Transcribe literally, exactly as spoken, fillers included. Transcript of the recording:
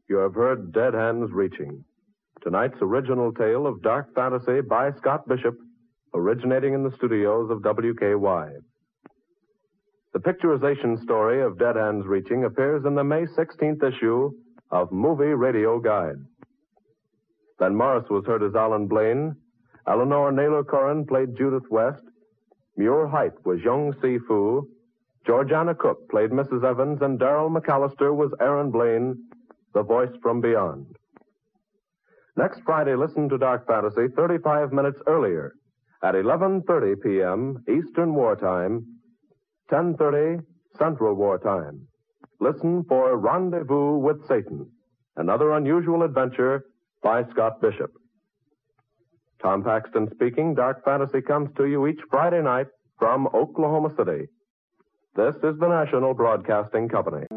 You have heard Dead Hands Reaching, tonight's original tale of dark fantasy by Scott Bishop, originating in the studios of W K Y. The picturization story of Dead Hands Reaching appears in the May sixteenth issue of Movie Radio Guide. Ben Morris was heard as Alan Blaine. Eleanor Naylor Corrin played Judith West. Muir Height was Young Si Fu. Georgiana Cook played Missus Evans, and Darrell McAllister was Aaron Blaine, the voice from beyond. Next Friday, listen to Dark Fantasy thirty-five minutes earlier at eleven thirty p.m. Eastern Wartime, ten thirty Central Wartime. Listen for Rendezvous with Satan, another unusual adventure by Scott Bishop. Tom Paxton speaking. Dark Fantasy comes to you each Friday night from Oklahoma City. This is the National Broadcasting Company.